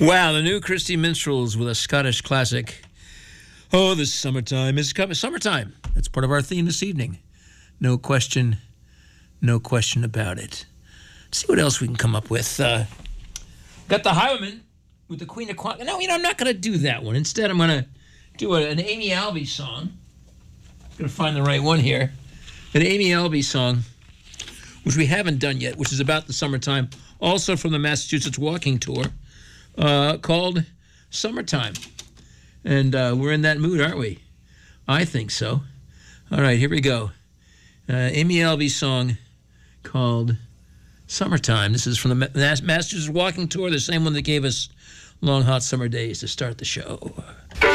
Wow, the new Christy Minstrels with a Scottish classic. Oh, the summertime is coming. Summertime. That's part of our theme this evening. No question about it. Let's see what else we can come up with. Got the Highwaymen with the Queen of Quantum. No, I'm not going to do that one. Instead, I'm going to do an Amy Alby song. I'm going to find the right one here. An Amy Alby song, which we haven't done yet, which is about the summertime, also from the Massachusetts Walking Tour, called Summertime. And we're in that mood, aren't we? I think so. All right, here we go. Amy Alby's song called Summertime. This is from the Massachusetts Walking Tour, the same one that gave us Long Hot Summer Days to start the show.